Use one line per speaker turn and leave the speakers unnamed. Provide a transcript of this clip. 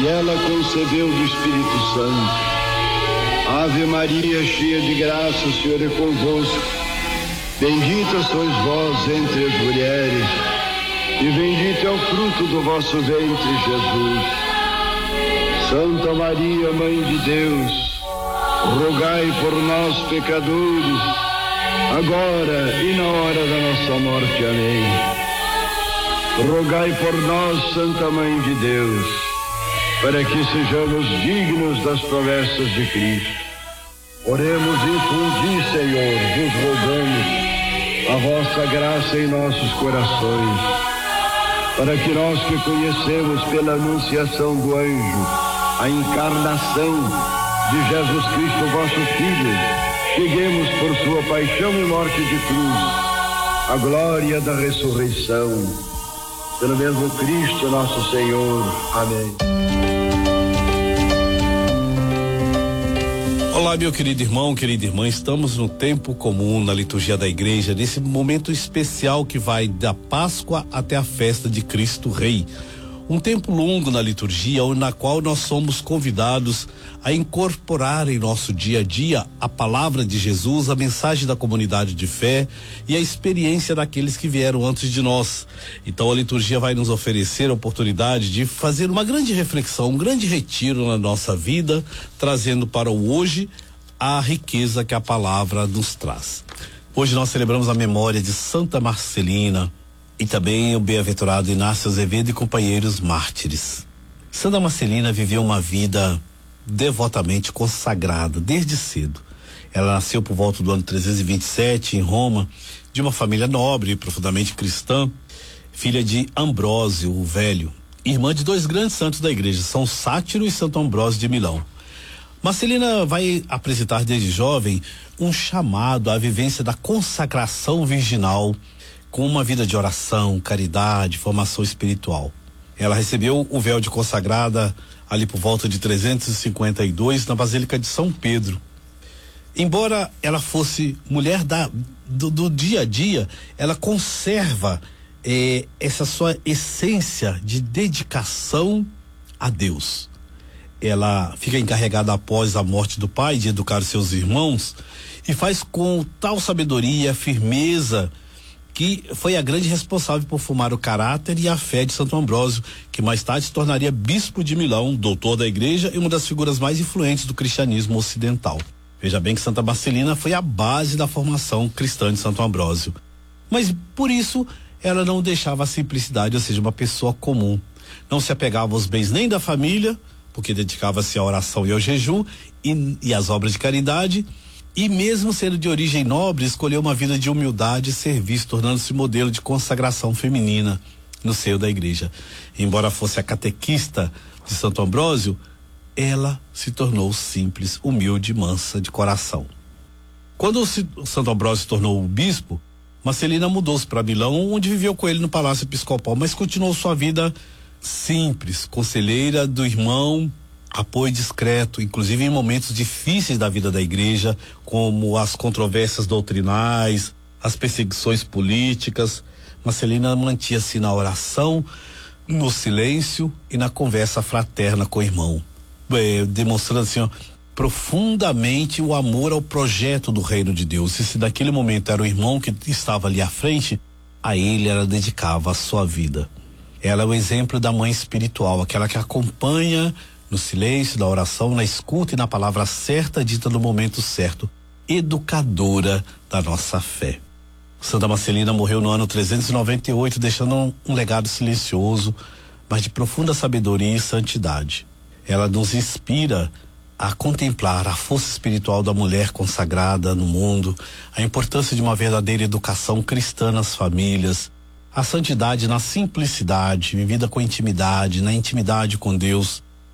e ela concebeu do Espírito Santo. Ave Maria, cheia de graça, o Senhor é convosco. Bendita sois vós entre as mulheres, e bendito é o fruto do vosso ventre, Jesus. Santa Maria, Mãe de Deus, rogai por nós, pecadores, agora e na hora da nossa morte. Amém. Rogai por nós, Santa Mãe de Deus, para que sejamos dignos das promessas de Cristo. Oremos, infundi, Senhor, vos rogamos a vossa graça em nossos corações, para que nós que conhecemos pela anunciação do anjo a encarnação de Jesus Cristo, vosso Filho, cheguemos por sua paixão e morte de cruz à glória da ressurreição. Pelo mesmo Cristo nosso Senhor. Amém.
Olá, meu querido irmão, querida irmã, estamos no tempo comum na liturgia da igreja, nesse momento especial que vai da Páscoa até a festa de Cristo Rei. Um tempo longo na liturgia, na qual nós somos convidados a incorporar em nosso dia a dia a palavra de Jesus, a mensagem da comunidade de fé e a experiência daqueles que vieram antes de nós. Então a liturgia vai nos oferecer a oportunidade de fazer uma grande reflexão, um grande retiro na nossa vida, trazendo para o hoje a riqueza que a palavra nos traz. Hoje nós celebramos a memória de Santa Marcelina e também o bem-aventurado Inácio Azevedo e companheiros mártires. Santa Marcelina viveu uma vida devotamente consagrada desde cedo. Ela nasceu por volta do ano 327 em Roma, de uma família nobre e profundamente cristã, filha de Ambrósio o Velho, irmã de dois grandes santos da igreja, São Sátiro e Santo Ambrósio de Milão. Marcelina vai apresentar desde jovem um chamado à vivência da consagração virginal, com uma vida de oração, caridade, formação espiritual. Ela recebeu o véu de consagrada ali por volta de 352 na Basílica de São Pedro. Embora ela fosse mulher do dia a dia, ela conserva essa sua essência de dedicação a Deus. Ela fica encarregada após a morte do pai de educar os seus irmãos e faz com tal sabedoria, firmeza, que foi a grande responsável por formar o caráter e a fé de Santo Ambrósio, que mais tarde se tornaria bispo de Milão, doutor da igreja e uma das figuras mais influentes do cristianismo ocidental. Veja bem que Santa Marcelina foi a base da formação cristã de Santo Ambrósio. Mas por isso ela não deixava a simplicidade, ou seja, uma pessoa comum. Não se apegava aos bens nem da família, porque dedicava-se à oração e ao jejum e às obras de caridade. E mesmo sendo de origem nobre, escolheu uma vida de humildade e serviço, tornando-se modelo de consagração feminina no seio da igreja. Embora fosse a catequista de Santo Ambrósio, ela se tornou simples, humilde e mansa de coração. Quando Santo Ambrósio se tornou o bispo, Marcelina mudou-se para Milão, onde viveu com ele no Palácio Episcopal, mas continuou sua vida simples, conselheira do irmão, apoio discreto, inclusive em momentos difíceis da vida da igreja, como as controvérsias doutrinais, as perseguições políticas. Marcelina mantinha-se na oração, no silêncio e na conversa fraterna com o irmão, demonstrando assim, profundamente o amor ao projeto do reino de Deus. E se naquele momento era o irmão que estava ali à frente, a ele ela dedicava a sua vida. Ela é o exemplo da mãe espiritual, aquela que acompanha no silêncio, na oração, na escuta e na palavra certa dita no momento certo, educadora da nossa fé. Santa Marcelina morreu no ano 398, deixando um legado silencioso, mas de profunda sabedoria e santidade. Ela nos inspira a contemplar a força espiritual da mulher consagrada no mundo, a importância de uma verdadeira educação cristã nas famílias, a santidade na simplicidade, vivida com intimidade, na intimidade com Deus,